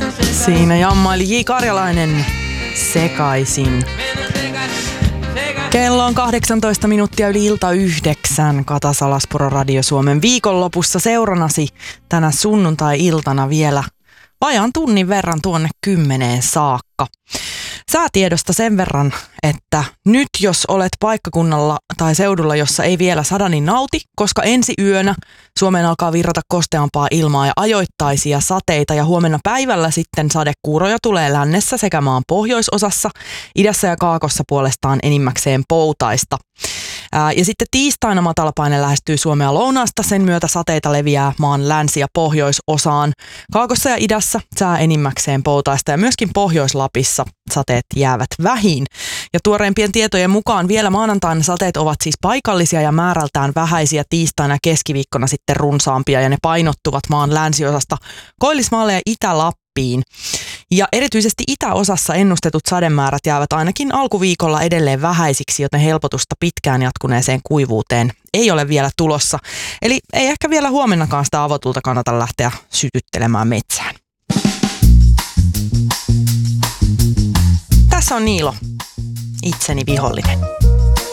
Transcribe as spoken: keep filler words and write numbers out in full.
Siinä jammaili J. Karjalainen sekaisin. Kello on kahdeksantoista minuuttia yli ilta yhdeksän. Kata Salaspuro Radio Suomen viikonlopussa seuranasi tänä sunnuntai-iltana vielä vajaan tunnin verran tuonne kymmeneen saakka. Säätiedosta sen verran, että nyt jos olet paikkakunnalla tai seudulla, jossa ei vielä sada, niin nauti, koska ensi yönä Suomeen alkaa virrata kosteampaa ilmaa ja ajoittaisia sateita ja huomenna päivällä sitten sadekuuroja tulee lännessä sekä maan pohjoisosassa, idässä ja kaakossa puolestaan enimmäkseen poutaista. Ää, ja sitten tiistaina matalapaine lähestyy Suomea lounaasta, sen myötä sateita leviää maan länsi- ja pohjoisosaan. Kaakossa ja idässä sää enimmäkseen poutaista ja myöskin Pohjois-Lapissa sateet jäävät vähiin. Ja tuoreimpien tietojen mukaan vielä maanantaina sateet ovat siis paikallisia ja määrältään vähäisiä, tiistaina keskiviikkona sitten runsaampia ja ne painottuvat maan länsiosasta Koillismaalle ja Itä-Lappiin. Ja erityisesti itäosassa ennustetut sademäärät jäävät ainakin alkuviikolla edelleen vähäisiksi, joten helpotusta pitkään jatkuneeseen kuivuuteen ei ole vielä tulossa. Eli ei ehkä vielä huomennakaan sitä avotulta kannata lähteä sytyttelemään metsään. Tässä on Niilo, itseni vihollinen.